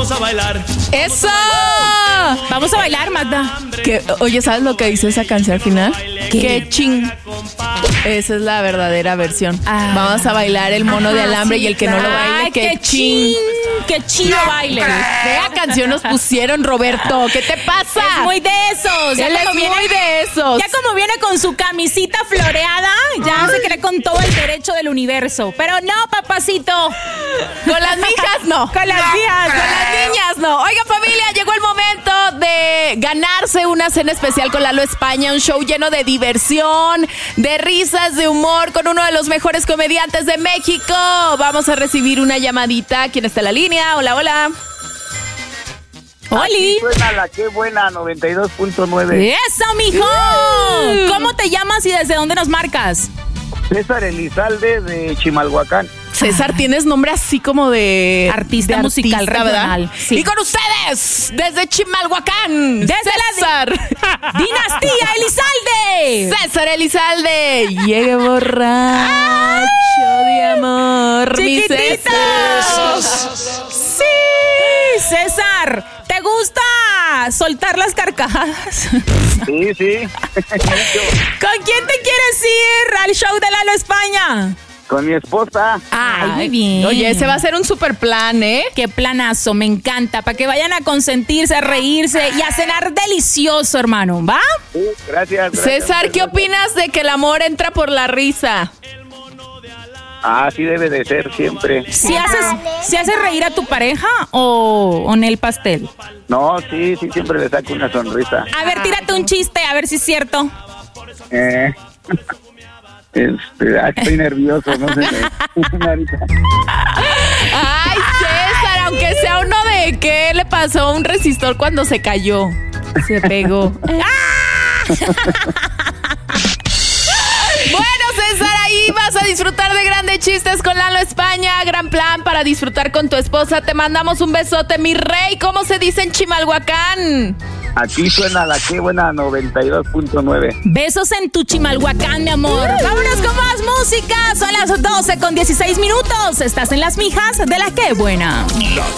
vamos a bailar. ¡Eso! Vamos a bailar, Magda. Oye, ¿sabes lo que dice esa canción al final? ¿Qué? ¡Qué ching! Esa es la verdadera versión. Ah. Vamos a bailar el mono de alambre sí, y el que no lo baile, ¡ay, ¡qué ching! ¡Qué chido baile! Fea canción nos pusieron, Roberto. ¿Qué te pasa? Es muy de esos. Él es muy de esos. Ya como viene con su camisita floreada, ya se cree con todo el derecho del universo. Pero no, papacito. Con las mijas no. Con las mías. Con las niñas no. Oigan, familia, llegó el momento de ganarse una cena especial con Lalo España, un show lleno de diversión, de risas, de humor, con uno de los mejores comediantes de México. Vamos a recibir una llamadita. ¿Quién está en la línea? Hola, hola. ¡Oli! Suena la que buena, 92.9. ¡Eso, mijo! ¿Cómo te llamas y desde dónde nos marcas? César Elizalde de Chimalhuacán. César, tienes nombre así como de Artista musical regional, ¿verdad? sí. Y con ustedes, desde Chimalhuacán, Desde César. ¡Dinastía Elizalde! César Elizalde. Llegue borracho de amor, mi ¡Chiquitito! César. ¡Sí! César, ¿te gusta soltar las carcajadas? Sí, sí. ¿Con quién te quieres ir al show de Lalo España? Con mi esposa. Ay, muy bien. Oye, ese va a ser un super plan, ¿eh? Qué planazo, me encanta. Para que vayan a consentirse, a reírse y a cenar delicioso, hermano, ¿va? Sí, gracias. César, ¿qué opinas de que el amor entra por la risa? Así debe de ser siempre. ¿Si haces reír a tu pareja o en el pastel? No, sí, siempre le saco una sonrisa. A ver, tírate un chiste, a ver si es cierto. Estoy nervioso, no sé. Ay, César, aunque sea uno de qué le pasó a un resistor cuando se cayó. Se pegó. Bueno, César, ahí vas a disfrutar de grandes chistes con Lalo España. Gran plan para disfrutar con tu esposa. Te mandamos un besote, mi rey. ¿Cómo se dice en Chimalhuacán? Aquí suena la que buena, 92.9. Besos en tu Chimalhuacán, mi amor. Vámonos con más música. Son las 12:16. Estás en las mijas de la que buena. La